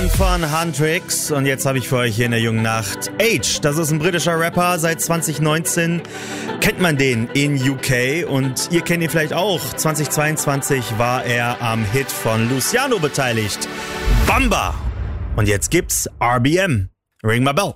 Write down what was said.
Song von Huntrix und jetzt habe ich für euch hier in der jungen Nacht Age. Das ist ein britischer Rapper, seit 2019 kennt man den in UK und ihr kennt ihn vielleicht auch. 2022 war er am Hit von Luciano beteiligt. Bamba! Und jetzt gibt's RBM. Ring my bell.